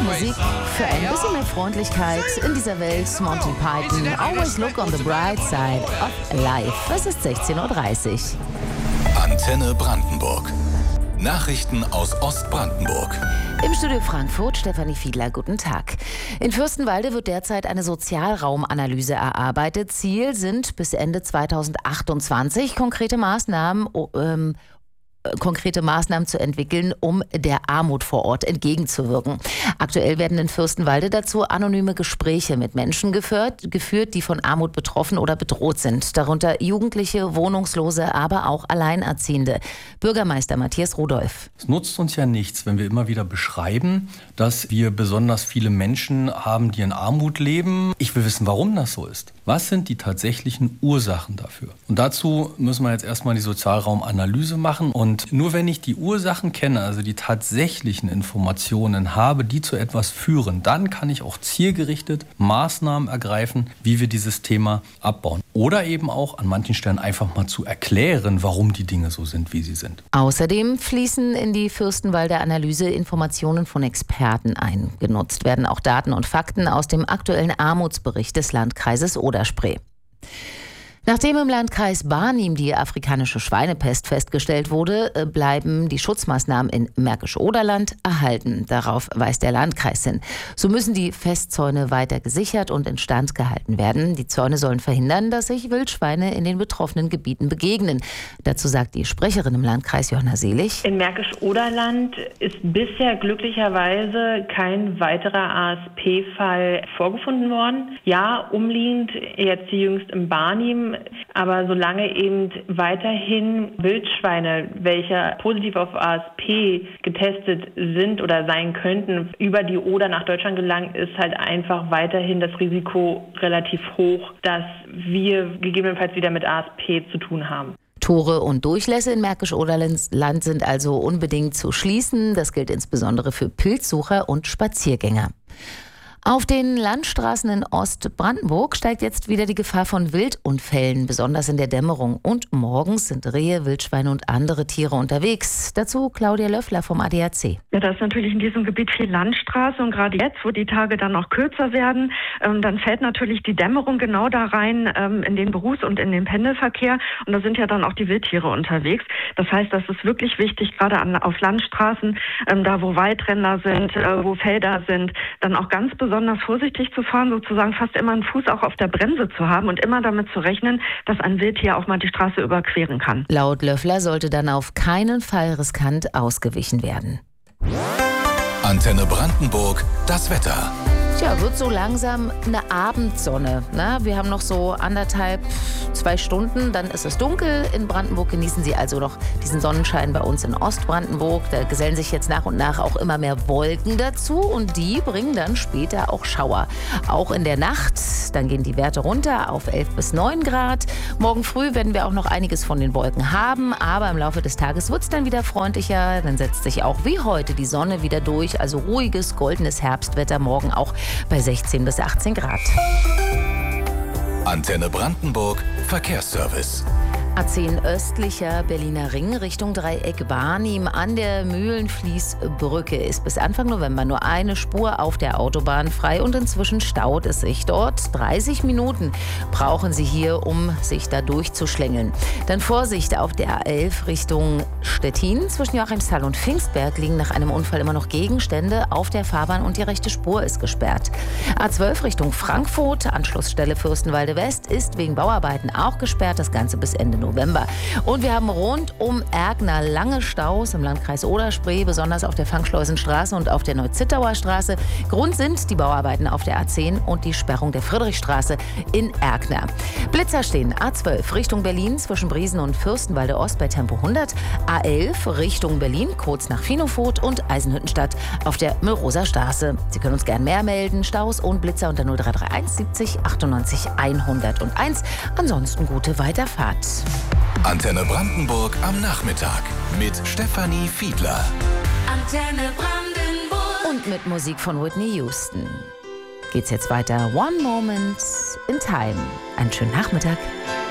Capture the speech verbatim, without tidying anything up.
Musik für ein bisschen mehr Freundlichkeit in dieser Welt. Monty Python, Always Look on the Bright Side of Life. Es ist sechzehn Uhr dreißig. Antenne Brandenburg. Nachrichten aus Ostbrandenburg. Im Studio Frankfurt, Stefanie Fiedler, guten Tag. In Fürstenwalde wird derzeit eine Sozialraumanalyse erarbeitet. Ziel sind bis Ende zweitausendachtundzwanzig konkrete Maßnahmen, ähm, konkrete Maßnahmen zu entwickeln, um der Armut vor Ort entgegenzuwirken. Aktuell werden in Fürstenwalde dazu anonyme Gespräche mit Menschen geführt, geführt, die von Armut betroffen oder bedroht sind. Darunter Jugendliche, Wohnungslose, aber auch Alleinerziehende. Bürgermeister Matthias Rudolph. Es nutzt uns ja nichts, wenn wir immer wieder beschreiben, dass wir besonders viele Menschen haben, die in Armut leben. Ich will wissen, warum das so ist. Was sind die tatsächlichen Ursachen dafür? Und dazu müssen wir jetzt erstmal die Sozialraumanalyse machen. Und Und nur wenn ich die Ursachen kenne, also die tatsächlichen Informationen habe, die zu etwas führen, dann kann ich auch zielgerichtet Maßnahmen ergreifen, wie wir dieses Thema abbauen. Oder eben auch an manchen Stellen einfach mal zu erklären, warum die Dinge so sind, wie sie sind. Außerdem fließen in die Fürstenwalder Analyse Informationen von Experten ein. Genutzt werden auch Daten und Fakten aus dem aktuellen Armutsbericht des Landkreises Oder-Spree. Nachdem im Landkreis Barnim die afrikanische Schweinepest festgestellt wurde, bleiben die Schutzmaßnahmen in Märkisch-Oderland erhalten. Darauf weist der Landkreis hin. So müssen die Festzäune weiter gesichert und instand gehalten werden. Die Zäune sollen verhindern, dass sich Wildschweine in den betroffenen Gebieten begegnen. Dazu sagt die Sprecherin im Landkreis, Johanna Selig. In Märkisch-Oderland ist bisher glücklicherweise kein weiterer A S P-Fall vorgefunden worden. Ja, umliegend, jetzt jüngst im Barnim, aber solange eben weiterhin Wildschweine, welche positiv auf A S P getestet sind oder sein könnten, über die Oder nach Deutschland gelangen, ist halt einfach weiterhin das Risiko relativ hoch, dass wir gegebenenfalls wieder mit A S P zu tun haben. Tore und Durchlässe in Märkisch-Oderland sind also unbedingt zu schließen. Das gilt insbesondere für Pilzsucher und Spaziergänger. Auf den Landstraßen in Ostbrandenburg steigt jetzt wieder die Gefahr von Wildunfällen, besonders in der Dämmerung. Und morgens sind Rehe, Wildschweine und andere Tiere unterwegs. Dazu Claudia Löffler vom A D A C. Ja, da ist natürlich in diesem Gebiet viel Landstraße und gerade jetzt, wo die Tage dann noch kürzer werden, ähm, dann fällt natürlich die Dämmerung genau da rein ähm, in den Berufs- und in den Pendelverkehr. Und da sind ja dann auch die Wildtiere unterwegs. Das heißt, das ist wirklich wichtig, gerade an, auf Landstraßen, ähm, da wo Waldränder sind, äh, wo Felder sind, dann auch ganz besonders besonders vorsichtig zu fahren, sozusagen fast immer einen Fuß auch auf der Bremse zu haben und immer damit zu rechnen, dass ein Wildtier auch mal die Straße überqueren kann. Laut Löffler sollte dann auf keinen Fall riskant ausgewichen werden. Antenne Brandenburg, das Wetter. Tja, wird so langsam eine Abendsonne. Na, wir haben noch so anderthalb, zwei Stunden, dann ist es dunkel. In Brandenburg genießen Sie also noch diesen Sonnenschein bei uns in Ostbrandenburg. Da gesellen sich jetzt nach und nach auch immer mehr Wolken dazu und die bringen dann später auch Schauer. Auch in der Nacht, dann gehen die Werte runter auf elf bis neun Grad. Morgen früh werden wir auch noch einiges von den Wolken haben, aber im Laufe des Tages wird es dann wieder freundlicher. Dann setzt sich auch wie heute die Sonne wieder durch, also ruhiges, goldenes Herbstwetter morgen auch bei sechzehn bis achtzehn Grad. Antenne Brandenburg, Verkehrsservice. A zehn östlicher Berliner Ring Richtung Dreieck Barnim an der Mühlenfließbrücke ist bis Anfang November nur eine Spur auf der Autobahn frei und inzwischen staut es sich dort. dreißig Minuten brauchen Sie hier, um sich da durchzuschlängeln. Dann Vorsicht auf der A elf Richtung Stettin. Zwischen Joachimsthal und Pfingstberg liegen nach einem Unfall immer noch Gegenstände auf der Fahrbahn und die rechte Spur ist gesperrt. A zwölf Richtung Frankfurt, Anschlussstelle Fürstenwalde West, ist wegen Bauarbeiten auch gesperrt. Das Ganze bis Ende November. Und wir haben rund um Ergner lange Staus im Landkreis Oder-Spree, besonders auf der Fangschleusenstraße und auf der Neu-Zittauer Straße. Grund sind die Bauarbeiten auf der A zehn und die Sperrung der Friedrichstraße in Ergner. Blitzer stehen A zwölf Richtung Berlin zwischen Briesen und Fürstenwalde Ost bei Tempo hundert, A elf Richtung Berlin kurz nach Finofurt und Eisenhüttenstadt auf der Müllroser Straße. Sie können uns gern mehr melden. Staus und Blitzer unter null drei drei eins siebzig achtundneunzig hunderteins. Ansonsten gute Weiterfahrt. Antenne Brandenburg am Nachmittag mit Stefanie Fiedler. Antenne Brandenburg. Und mit Musik von Whitney Houston. Geht's jetzt weiter. One Moment in Time. Einen schönen Nachmittag.